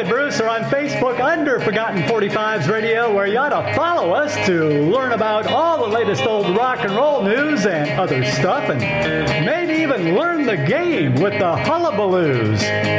David Bruce are on Facebook under Forgotten 45s Radio, where you ought to follow us to learn about all the latest old rock and roll news and other stuff, and maybe even learn the game with the Hullabaloos.